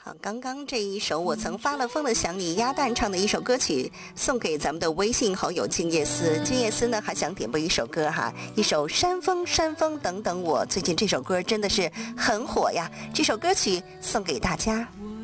好，刚刚这一首我曾发了疯的想你，鸭蛋唱的一首歌曲，送给咱们的微信好友静夜思。静夜思呢还想点播一首歌哈，一首山峰山峰等等我。最近这首歌真的是很火呀，这首歌曲送给大家。